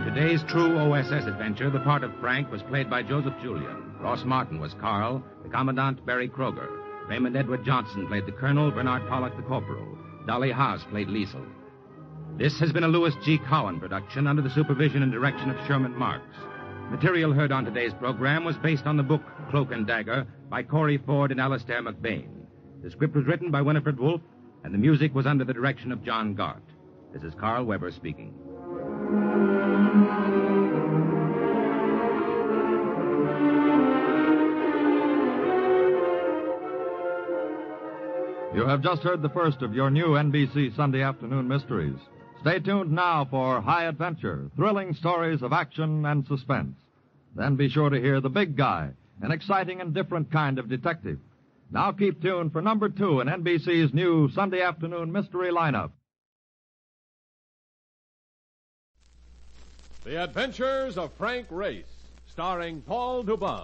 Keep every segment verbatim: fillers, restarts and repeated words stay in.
today's true O S S adventure, the part of Frank was played by Joseph Julian. Ross Martin was Carl, the Commandant Barry Kroger. Raymond Edward Johnson played the Colonel, Bernard Pollock the Corporal. Dolly Haas played Liesel. This has been a Louis G. Cowan production under the supervision and direction of Sherman Marks. Material heard on today's program was based on the book Cloak and Dagger by Corey Ford and Alastair McBain. The script was written by Winifred Wolfe, and the music was under the direction of John Gart. This is Carl Weber speaking. You have just heard the first of your new N B C Sunday afternoon mysteries. Stay tuned now for High Adventure, thrilling stories of action and suspense. Then be sure to hear The Big Guy, an exciting and different kind of detective. Now keep tuned for number two in N B C's new Sunday afternoon mystery lineup. The Adventures of Frank Race, starring Paul Dubov.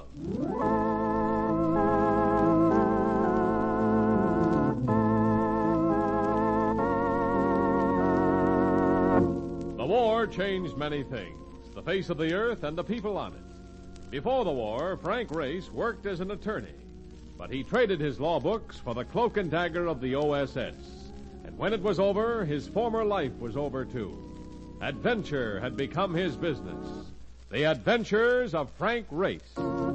The war changed many things, the face of the earth and the people on it. Before the war, Frank Race worked as an attorney, but he traded his law books for the Cloak and Dagger of the O S S. And when it was over, his former life was over, too. Adventure had become his business. The Adventures of Frank Race.